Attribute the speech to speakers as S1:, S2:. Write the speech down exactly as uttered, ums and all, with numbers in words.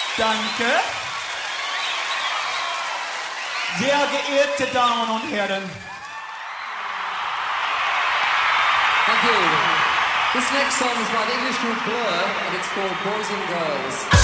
S1: Danke. Sehr geehrte Damen und Herren.
S2: Thank you. This next song is by the English group Blur, and it's called Boys and Girls.